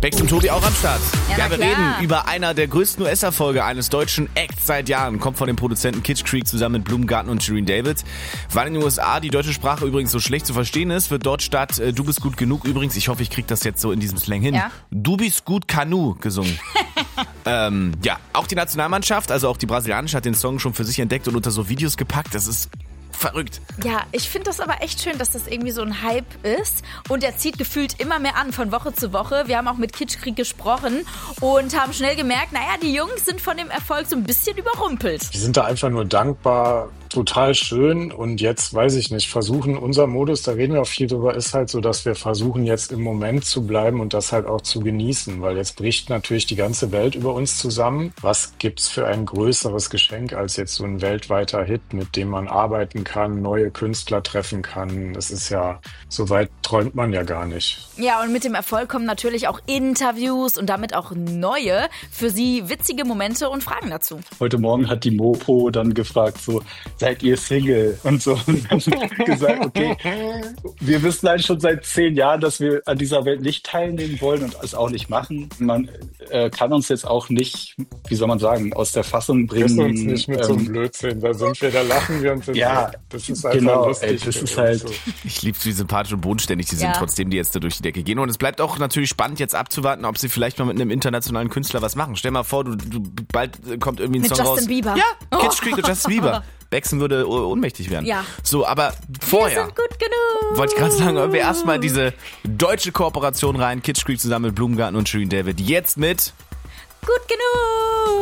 Bex und Tobi auch am Start. Ja, Wir reden über einer der größten US-Erfolge eines deutschen Acts seit Jahren. Kommt von den Produzenten Kitsch Creek zusammen mit Blumengarten und Shirin David. Weil in den USA die deutsche Sprache übrigens so schlecht zu verstehen ist, wird dort statt Du bist gut genug übrigens, ich hoffe, ich kriege das jetzt so in diesem Slang hin, Du bist gut Kanu gesungen. Auch die Nationalmannschaft, also auch die brasilianische, hat den Song schon für sich entdeckt und unter so Videos gepackt. Das ist verrückt. Ja, ich finde das aber echt schön, dass das irgendwie so ein Hype ist und er zieht gefühlt immer mehr an von Woche zu Woche. Wir haben auch mit Kitsch Creek gesprochen und haben schnell gemerkt, die Jungs sind von dem Erfolg so ein bisschen überrumpelt. Wir sind da einfach nur dankbar, total schön und jetzt, weiß ich nicht, versuchen, unser Modus, da reden wir auch viel drüber, ist halt so, dass wir versuchen jetzt im Moment zu bleiben und das halt auch zu genießen, weil jetzt bricht natürlich die ganze Welt über uns zusammen. Was gibt's für ein größeres Geschenk als jetzt so ein weltweiter Hit, mit dem man arbeiten kann, neue Künstler treffen kann? Das ist ja, so weit träumt man ja gar nicht. Ja, und mit dem Erfolg kommen natürlich auch Interviews und damit auch neue, für sie witzige Momente und Fragen dazu. Heute Morgen hat die Mopo dann gefragt, so, seid ihr Single? Und so. Und dann gesagt, okay, wir wissen halt schon seit 10 Jahren, dass wir an dieser Welt nicht teilnehmen wollen und es auch nicht machen. Man kann uns jetzt auch nicht, wie soll man sagen, aus der Fassung bringen. Wir uns nicht mit so einem Blödsinn, da lachen wir uns. Ja, das ist einfach lustig. Das ist halt so. Ich liebe wie sympathisch und bodenständig die sind, trotzdem die jetzt da durch die Decke gehen. Und es bleibt auch natürlich spannend, jetzt abzuwarten, ob sie vielleicht mal mit einem internationalen Künstler was machen. Stell mal vor, du bald kommt irgendwie ein mit Song Justin raus. Bieber. Ja, Kitsch Creek und Justin Bieber. Bexen würde ohnmächtig werden. Ja. So, aber vorher Wir sind gut genug. wollte ich gerade sagen, hören wir erstmal diese deutsche Kooperation rein. Kitsch Creek zusammen mit Blumengarten und Shirin David. Jetzt mit Gut genug.